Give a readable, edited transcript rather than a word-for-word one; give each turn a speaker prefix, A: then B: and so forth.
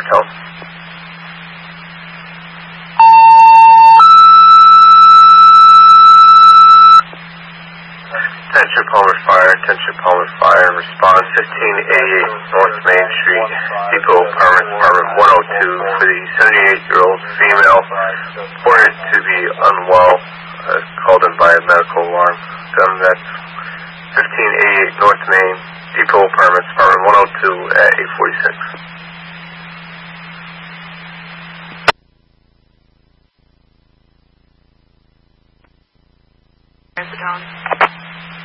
A: tone. Attention Palmer Fire, respond 1588 North Main Street, Depot Apartment 102 for the 78-year-old female reported to be unwell, called in by a medical alarm. That's 1588 North Main, Depot Apartment 102 at 846.